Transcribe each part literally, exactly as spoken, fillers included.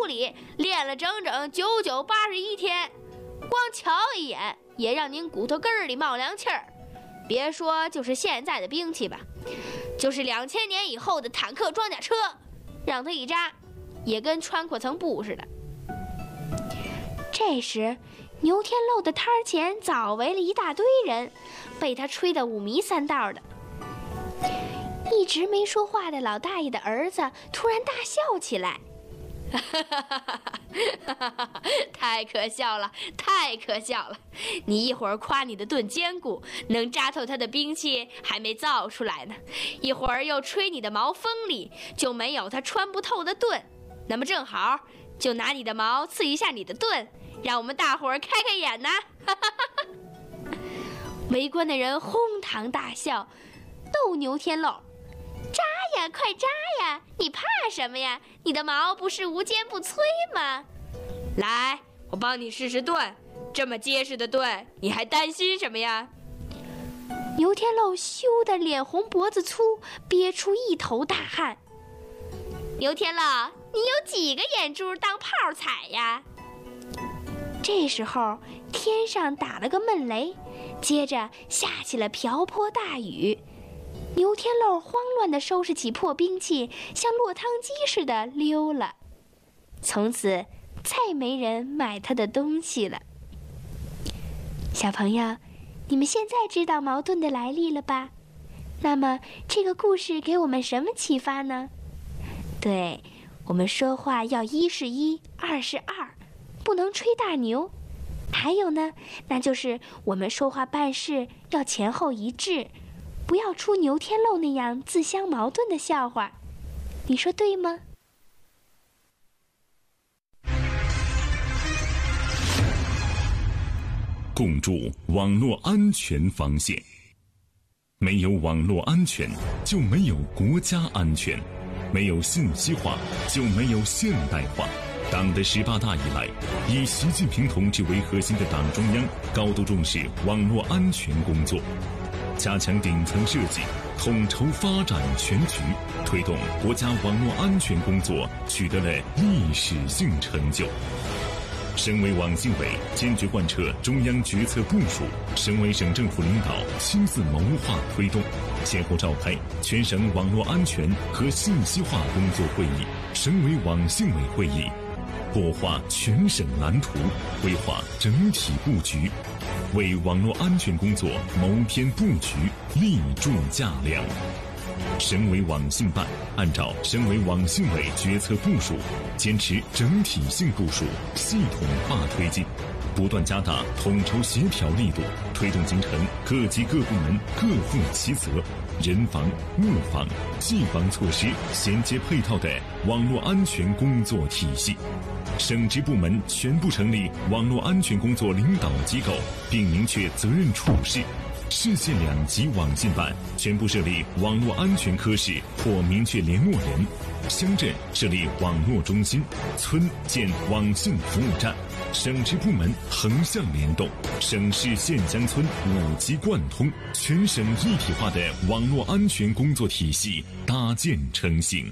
里练了整整九九八十一天，光瞧一眼也让您骨头根儿里冒凉气儿。别说就是现在的兵器吧，就是两千年以后的坦克装甲车，让他一扎，也跟穿过层布似的。这时，牛天漏的摊前早围了一大堆人，被他吹得五迷三道的。一直没说话的老大爷的儿子突然大笑起来，太可笑了，太可笑了！你一会儿夸你的盾坚固，能扎透他的兵器还没造出来呢，一会儿又吹你的矛锋利，就没有他穿不透的盾。那么正好，就拿你的矛刺一下你的盾，让我们大伙儿开开眼呐！围观的人哄堂大笑，逗牛天漏：扎呀，快扎呀！你怕什么呀？你的矛不是无坚不摧吗？来，我帮你试试盾，这么结实的盾，你还担心什么呀？牛天漏羞得脸红脖子粗，憋出一头大汗。牛天漏，你有几个眼珠当炮踩呀？这时候，天上打了个闷雷，接着下起了瓢泼大雨。牛天漏慌乱地收拾起破兵器，像落汤鸡似的溜了。从此，再没人买他的东西了。小朋友，你们现在知道矛盾的来历了吧？那么，这个故事给我们什么启发呢？对，我们说话要一是一，二是二，不能吹大牛。还有呢，那就是我们说话办事要前后一致，不要出牛天漏那样自相矛盾的笑话。你说对吗？ 共筑网络安全防线。没有网络安全，就没有国家安全；没有信息化，就没有现代化。党的十八大以来，以习近平同志为核心的党中央高度重视网络安全工作，加强顶层设计，统筹发展全局，推动国家网络安全工作取得了历史性成就。省委网信委坚决贯彻中央决策部署，省委省政府领导亲自谋划推动，先后召开全省网络安全和信息化工作会议、省委网信委会议，擘画全省蓝图，规划整体布局，为网络安全工作谋篇布局，立柱架梁。省委网信办按照省委网信委决策部署，坚持整体性部署、系统化推进，不断加大统筹协调力度，推动形成各级各部门各负其责、人防、物防、技防措施衔接配套的网络安全工作体系。省直部门全部成立网络安全工作领导机构，并明确责任处事。市县两级网信办全部设立网络安全科室或明确联络人，乡镇设立网络中心，村建网信服务站，省直部门横向联动，省市县乡村五级贯通，全省一体化的网络安全工作体系搭建成型。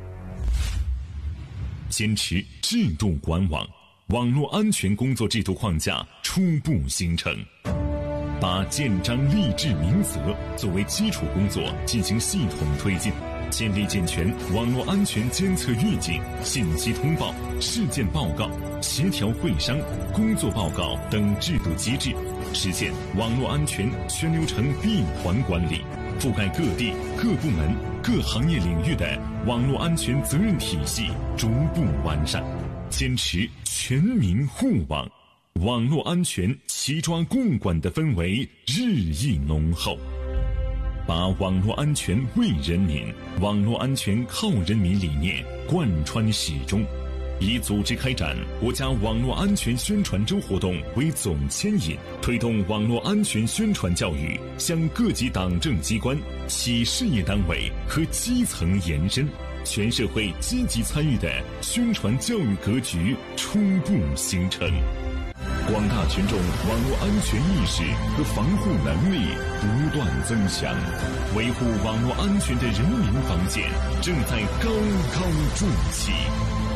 坚持制度管网，网络安全工作制度框架初步形成。把建章立制明则作为基础工作进行系统推进，建立健全网络安全监测预警、信息通报、事件报告、协调会商、工作报告等制度机制，实现网络安全全流程闭环管理，覆盖各地、各部门、各行业领域的网络安全责任体系逐步完善，坚持全民护网。网络安全齐抓共管的氛围日益浓厚，把网络安全为人民、网络安全靠人民理念贯穿始终，以组织开展国家网络安全宣传周活动为总牵引，推动网络安全宣传教育向各级党政机关、企事业单位和基层延伸，全社会积极参与的宣传教育格局初步形成。广大群众网络安全意识和防护能力不断增强，维护网络安全的人民防线正在高高筑起。